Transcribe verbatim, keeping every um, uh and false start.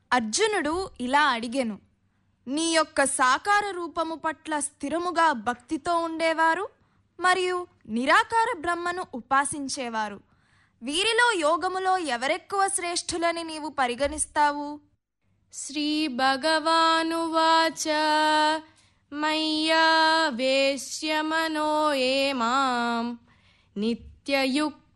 అర్జునుడు ఇలా అడిగెను, నీ యొక్క సాకార రూపము పట్ల స్థిరముగా భక్తితో ఉండేవారు మరియు నిరాకార బ్రహ్మను ఉపాసించేవారు, వీరిలో యోగములో ఎవరెక్కువ శ్రేష్ఠులని నీవు పరిగణిస్తావు? శ్రీ భగవానువాచ మయ్యా వేశ్యమనో ఏ మాం నిత్యయుక్త